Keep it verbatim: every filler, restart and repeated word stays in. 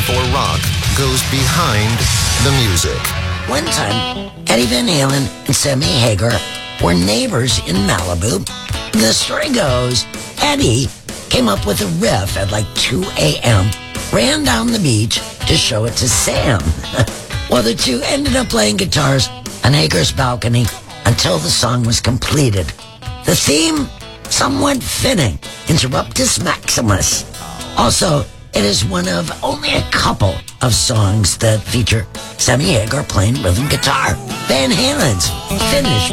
for rock goes behind the music. One time, Eddie Van Halen and Sammy Hagar were neighbors in Malibu. The story goes, Eddie came up with a riff at like two a.m., ran down the beach to show it to Sam. Well, the two ended up playing guitars on Hagar's balcony until the song was completed. The theme, somewhat fitting, Interruptus Maximus. Also, it is one of only a couple of songs that feature Sammy Hagar playing rhythm guitar. Van Halen's Finish